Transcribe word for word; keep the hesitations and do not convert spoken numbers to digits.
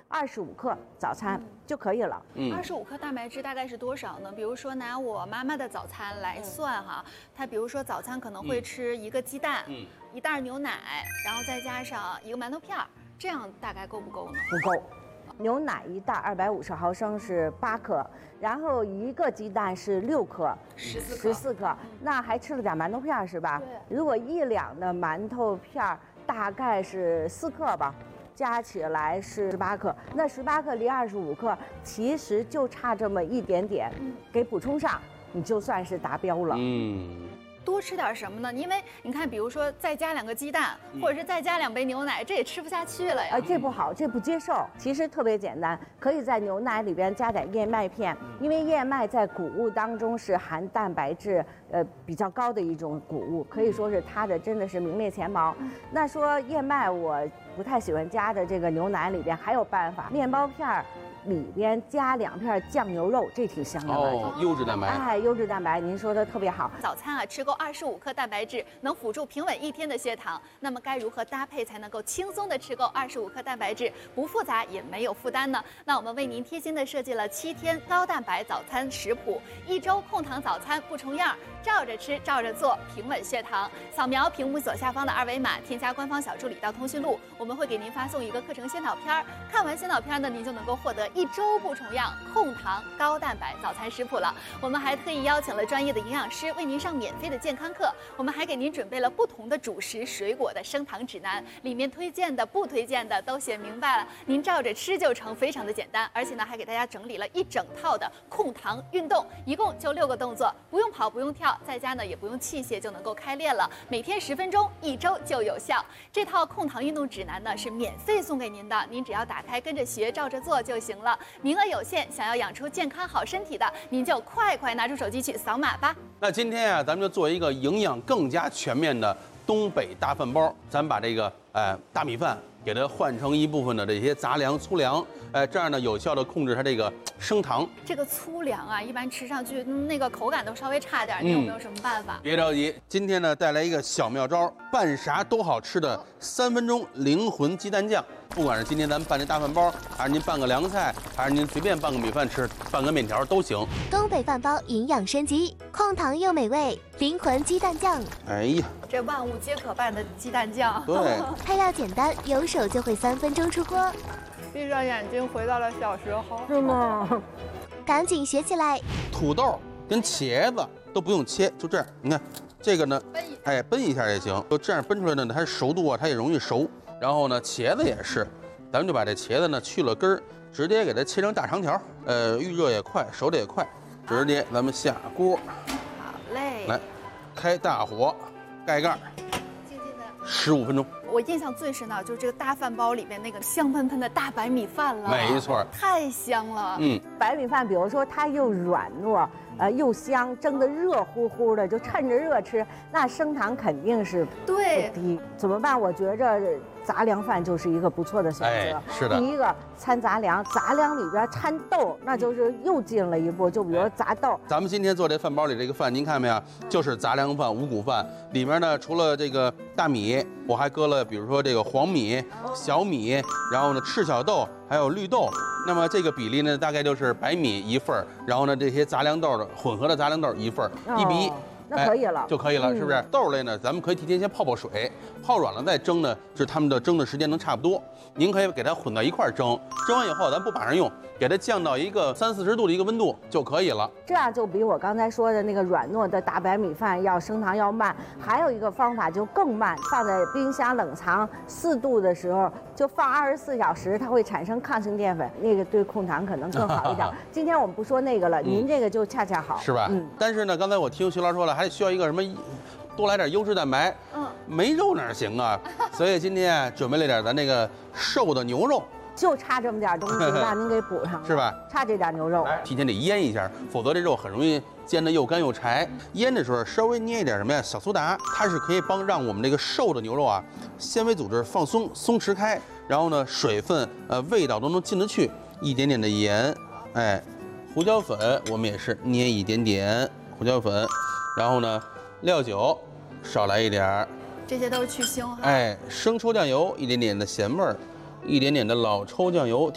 二十五克早餐就可以了。 嗯，二十五克蛋白质大概是多少呢？比如说拿我妈妈的早餐来算哈，她比如说早餐可能会吃一个鸡蛋，嗯，一袋牛奶，然后再加上一个馒头片儿，这样大概够不够呢？ 不够。牛奶一袋二百五十毫升是八克，然后一个鸡蛋是六克， 十四十四克，那还吃了点馒头片是吧？对。如果一两的馒头片大概是四克吧，加起来是十八克。那十八克离二十五克其实就差这么一点点，给补充上，你就算是达标了。 嗯。多吃点什么呢？因为你看，比如说再加两个鸡蛋，或者是再加两杯牛奶，这也吃不下去了呀。 哎，这不好，这不接受。其实特别简单，可以在牛奶里边加点燕麦片，因为燕麦在谷物当中是含蛋白质呃比较高的一种谷物，可以说是它的真的是名列前茅。那说燕麦我不太喜欢加的这个牛奶里边还有办法，面包片儿。里边加两片酱牛肉，这挺香的哦，优质蛋白。 哎，优质蛋白，您说的特别好。 早餐啊，吃够二十五克蛋白质，能辅助平稳一天的血糖。那么该如何搭配才能够轻松的吃够二十五克蛋白质，不复杂也没有负担呢？那我们为您贴心的设计了七天高蛋白早餐食谱，一周控糖早餐不重样，照着吃照着做，平稳血糖。扫描屏幕左下方的二维码，添加官方小助理到通讯录，我们会给您发送一个课程先导片儿。看完先导片呢，您就能够获得一周不重样控糖高蛋白早餐食谱了。我们还特意邀请了专业的营养师为您上免费的健康课。我们还给您准备了不同的主食水果的升糖指南，里面推荐的不推荐的都写明白了，您照着吃就成，非常的简单。而且呢，还给大家整理了一整套的控糖运动，一共就六个动作，不用跑不用跳，在家呢也不用器械就能够开练了，每天十分钟，一周就有效。这套控糖运动指南呢是免费送给您的，您只要打开跟着学照着做就行了。名额有限，想要养出健康好身体的，您就快快拿出手机去扫码吧。 那今天啊，咱们就做一个营养更加全面的东北大饭包。咱把这个呃大米饭给它换成一部分的这些杂粮、粗粮，呃，这样呢有效的控制它这个升糖。 这个粗粮啊，一般吃上去、嗯、那个口感都稍微差点，你有没有什么办法？ 别着急，今天呢带来一个小妙招，拌啥都好吃的三分钟灵魂鸡蛋酱。不管是今天咱们拌这大饭包，还是您拌个凉菜，还是您随便拌个米饭吃，拌个面条都行。 东北饭包营养升级，控糖又美味，灵魂鸡蛋酱。 哎呀， 这万物皆可拌的鸡蛋酱。 对， 配料简单，有手就会三分钟出锅。 闭上眼睛回到了小时候， 是吗？ 赶紧学起来。 土豆跟茄子都不用切，就这样，你看这个呢，哎，崩一下也行，就这样崩出来呢，它熟度啊，它也容易熟。然后呢，茄子也是，咱们就把这茄子呢去了根儿，直接给它切成大长条，呃，预热也快，熟的也快，直接咱们下锅。 好嘞， 来，开大火，盖盖， 静静的十五分钟。 我印象最深的就是这个大饭包里面那个香喷喷的大白米饭了， 没错， 太香了。 嗯， 白米饭，比如说它又软糯，呃，又香，蒸得热乎乎的，就趁着热吃，那升糖肯定是对不低。怎么办？我觉着杂粮饭就是一个不错的选择。 哎，是的。 第一个掺杂粮，杂粮里边掺豆，那就是又进了一步。就比如杂豆。 咱们今天做这饭包里这个饭，您看没有？就是杂粮饭、五谷饭，里面呢除了这个大米，我还搁了比如说这个黄米、小米，然后呢赤小豆，还有绿豆。那么这个比例呢，大概就是白米一份儿，然后呢这些杂粮豆的混合的杂粮豆一份儿，一比一。 那可以了， 哎、就可以了，是不是？嗯、豆类呢，咱们可以提前先泡泡水，泡软了再蒸呢，是它们的蒸的时间能差不多。您可以给它混到一块儿蒸，蒸完以后咱不马上用，给它降到一个三四十度的一个温度就可以了。 这样就比我刚才说的那个软糯的大白米饭要升糖要慢。还有一个方法就更慢，放在冰箱冷藏四度的时候，就放二十四小时，它会产生抗性淀粉，那个对控糖可能更好一点。今天我们不说那个了，您这个就恰恰好， 是吧？嗯。但是呢，刚才我听徐老师说了。还需要一个什么，多来点优质蛋白。嗯，没肉哪行啊？所以今天准备了点咱那个瘦的牛肉， 就差这么点东西，让您给补上了， 是吧？ 差这点牛肉， 提前得腌一下，否则这肉很容易煎得又干又柴。腌的时候稍微捏一点什么呀？小苏打，它是可以帮让我们这个瘦的牛肉啊，纤维组织放松、松弛开，然后呢，水分、呃味道都能进得去。一点点的盐，哎，胡椒粉我们也是捏一点点胡椒粉。然后呢，料酒少来一点儿， 这些都是去腥哈。 哎，生抽酱油一点点的咸味儿，一点点的老抽酱油